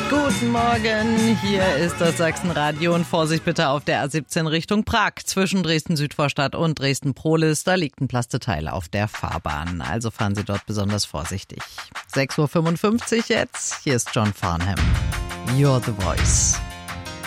Guten Morgen, hier ist das Sachsenradio und Vorsicht bitte auf der A17 Richtung Prag. Zwischen Dresden-Südvorstadt und Dresden-Prohlis, da liegt ein Plasteteil auf der Fahrbahn. Also fahren Sie dort besonders vorsichtig. 6:55 Uhr jetzt, hier ist John Farnham. You're the Voice.